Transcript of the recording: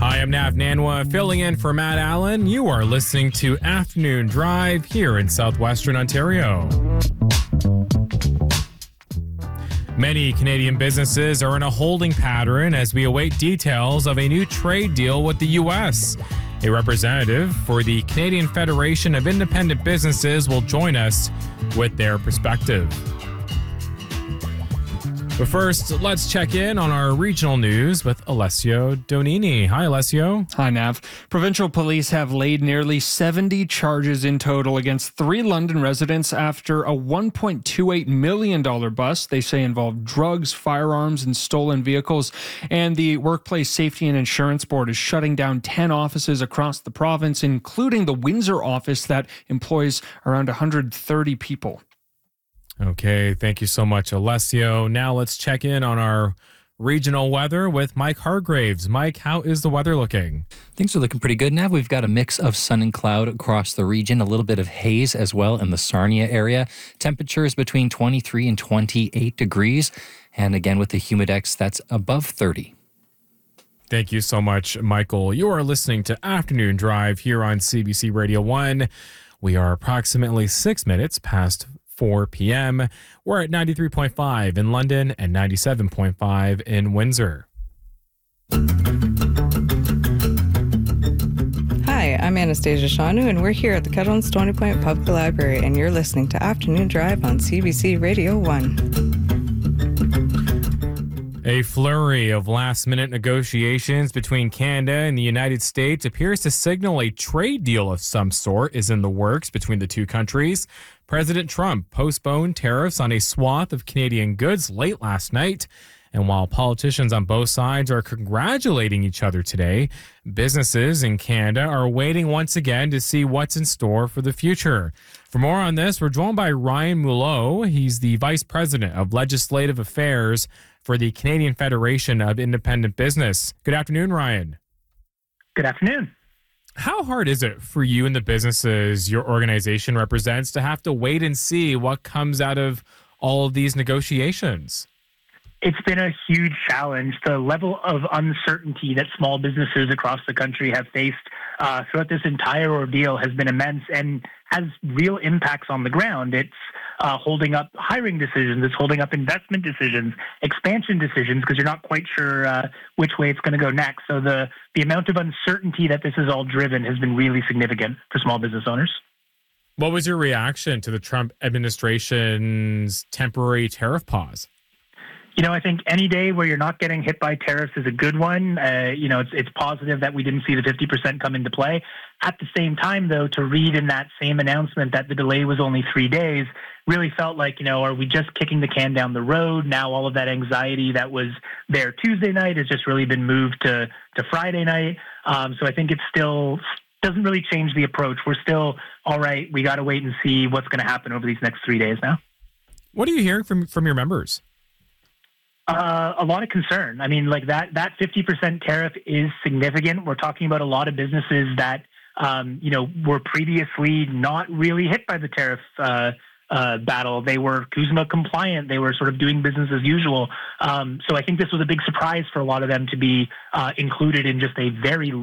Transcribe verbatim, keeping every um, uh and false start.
Hi, I'm Nav Nanwa, filling in for Matt Allen. You are listening to Afternoon Drive here in southwestern Ontario. Many Canadian businesses are in a holding pattern as we await details of a new trade deal with the U S. A representative for the Canadian Federation of Independent Businesses will join us with their perspective. But first, let's check in on our regional news with Alessio Donini. Hi, Alessio. Hi, Nav. Provincial police have laid nearly seventy charges in total against three London residents after a one point two eight million dollars bust they say involved drugs, firearms, and stolen vehicles. And the Workplace Safety and Insurance Board is shutting down ten offices across the province, including the Windsor office that employs around one hundred thirty people. Okay, thank you so much, Alessio. Now let's check in on our regional weather with Mike Hargraves. Mike, how is the weather looking? Things are looking pretty good now. We've got a mix of sun and cloud across the region, a little bit of haze as well in the Sarnia area. Temperatures between twenty-three and twenty-eight degrees. And again, with the humidex, that's above thirty. Thank you so much, Michael. You are listening to Afternoon Drive here on C B C Radio one. We are approximately six minutes past four p.m. We're at ninety-three point five in London and ninety-seven point five in Windsor. Hi, I'm Anastasia Shanu, and we're here at the Kettle and Stony Point Public Library, and you're listening to Afternoon Drive on C B C Radio one. A flurry of last-minute negotiations between Canada and the United States appears to signal a trade deal of some sort is in the works between the two countries. President Trump postponed tariffs on a swath of Canadian goods late last night. And while politicians on both sides are congratulating each other today, businesses in Canada are waiting once again to see what's in store for the future. For more on this, we're joined by Ryan Mullow. He's the Vice President of Legislative Affairs for the Canadian Federation of Independent Business. Good afternoon, Ryan. Good afternoon. How hard is it for you and the businesses your organization represents to have to wait and see what comes out of all of these negotiations? It's been a huge challenge. The level of uncertainty that small businesses across the country have faced uh, throughout this entire ordeal has been immense and has real impacts on the ground. It's uh, holding up hiring decisions. It's holding up investment decisions, expansion decisions, because you're not quite sure uh, which way it's going to go next. So the, the amount of uncertainty that this has all driven has been really significant for small business owners. What was your reaction to the Trump administration's temporary tariff pause? You know, I think any day where you're not getting hit by tariffs is a good one. Uh, you know, it's it's positive that we didn't see the fifty percent come into play. At the same time, though, to read in that same announcement that the delay was only three days really felt like, you know, are we just kicking the can down the road? Now all of that anxiety that was there Tuesday night has just really been moved to, to Friday night. Um, so I think it still doesn't really change the approach. We're still, all right, we got to wait and see what's going to happen over these next three days now. What are you hearing from, from your members? Uh, a lot of concern. I mean, like that, that fifty percent tariff is significant. We're talking about a lot of businesses that, um, you know, were previously not really hit by the tariff uh, uh, battle. They were CUSMA compliant. They were sort of doing business as usual. Um, so I think this was a big surprise for a lot of them to be uh, included in just a very